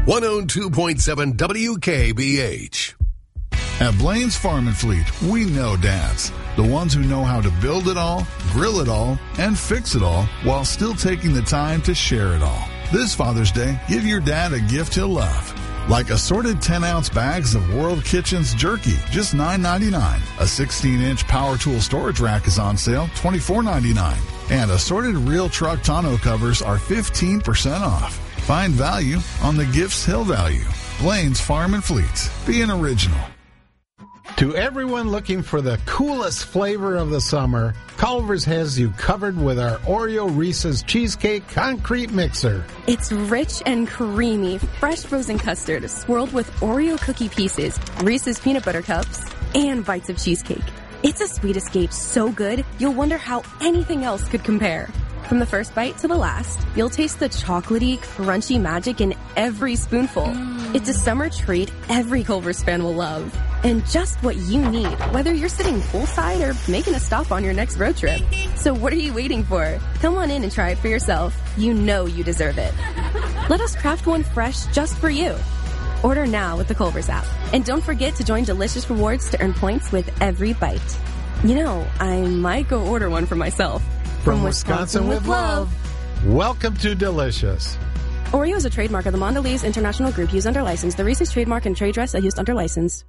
102.7 WKBH. At Blaine's Farm and Fleet, we know dads. The ones who know how to build it all, grill it all, and fix it all while still taking the time to share it all. This Father's Day, give your dad a gift he'll love. Like assorted 10-ounce bags of World Kitchens jerky, just $9.99. A 16-inch power tool storage rack is on sale, $24.99. And assorted real truck tonneau covers are 15% off. Find value on the gifts he'll value. Blaine's Farm and Fleet. Be an original. To everyone looking for the coolest flavor of the summer, Culver's has you covered with our Oreo Reese's Cheesecake Concrete Mixer. It's rich and creamy, fresh frozen custard swirled with Oreo cookie pieces, Reese's peanut butter cups, and bites of cheesecake. It's a sweet escape so good, you'll wonder how anything else could compare. From the first bite to the last, you'll taste the chocolatey, crunchy magic in every spoonful. It's a summer treat every Culver's fan will love. And just what you need, whether you're sitting poolside or making a stop on your next road trip. So what are you waiting for? Come on in and try it for yourself. You know you deserve it. Let us craft one fresh just for you. Order now with the Culver's app. And don't forget to join Delicious Rewards to earn points with every bite. You know, I might go order one for myself. From Wisconsin with love. Welcome to Delicious. Oreo is a trademark of the Mondelez International Group used under license. The Reese's trademark and trade dress are used under license.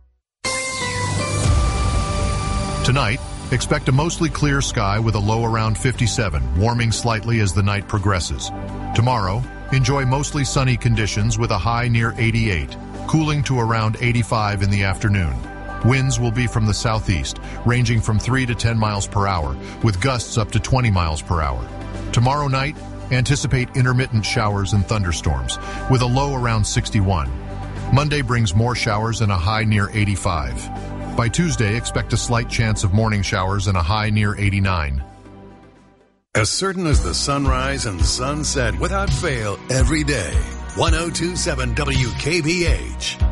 Tonight, expect a mostly clear sky with a low around 57, warming slightly as the night progresses. Tomorrow, enjoy mostly sunny conditions with a high near 88, cooling to around 85 in the afternoon. Winds will be from the southeast, ranging from 3 to 10 miles per hour, with gusts up to 20 miles per hour. Tomorrow night, anticipate intermittent showers and thunderstorms, with a low around 61. Monday brings more showers and a high near 85. By Tuesday, expect a slight chance of morning showers and a high near 89. As certain as the sunrise and sunset without fail every day. 102.7 WKBH.